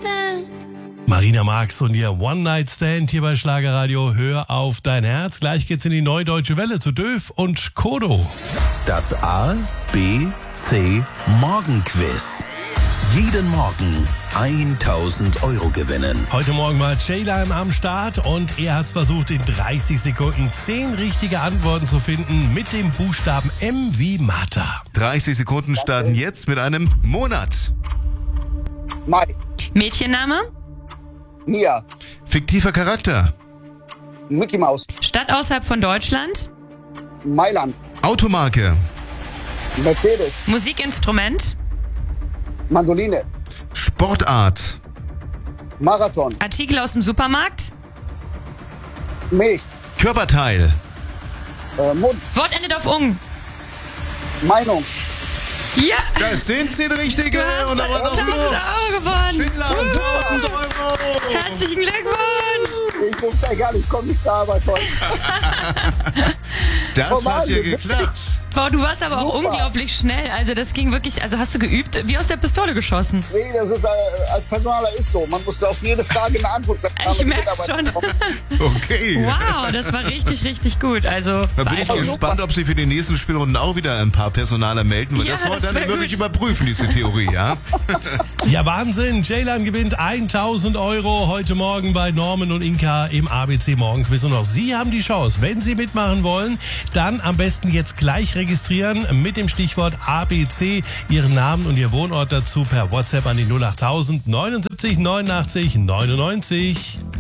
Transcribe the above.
Marina Marx und ihr One-Night-Stand hier bei Schlagerradio. Hör auf dein Herz. Gleich geht's in die Neue Deutsche Welle zu Döf und Kodo. Das A, B, C Morgenquiz. Jeden Morgen 1000 € gewinnen. Heute Morgen war Ceylan am Start und er hat es versucht, in 30 Sekunden 10 richtige Antworten zu finden mit dem Buchstaben M wie Martha. 30 Sekunden starten jetzt mit einem Monat. Mai. Mädchenname? Mia. Fiktiver Charakter. Mickey Maus. Stadt außerhalb von Deutschland? Mailand. Automarke. Mercedes. Musikinstrument? Mandoline. Sportart. Marathon. Artikel aus dem Supermarkt? Milch. Körperteil. Mund. Wort endet auf ung. Meinung. Ja! Das sind 10 richtige. Du hast Und da war noch 1000 Luft. € gewonnen. Ceylan, 1000 €. Herzlichen Glückwunsch! Ich wusste ja gar nicht, ich komme nicht zur Arbeit heute. Das hat ja geklappt. Boah, du warst aber auch Super. unglaublich schnell. Also das ging wirklich, also hast du geübt, wie aus der Pistole geschossen. Nee, das ist als Personaler ist so. Man muss auf jede Frage eine Antwort geben. Ich merk's schon. Okay. Wow, das war richtig, richtig gut. Also Da bin ich gespannt, ob Sie für die nächsten Spielrunden auch wieder ein paar Personaler melden. Weil Ja, das wollen das wir dann wär wirklich gut. überprüfen, diese Theorie, ja? Ja, Wahnsinn. Ceylan gewinnt 1000 € heute Morgen bei Norman und Inka im ABC Morgenquiz. Und auch Sie haben die Chance, wenn Sie mitmachen wollen, dann am besten jetzt gleich registrieren mit dem Stichwort ABC, Ihren Namen und Ihr Wohnort dazu per WhatsApp an die 08000 79 89 99.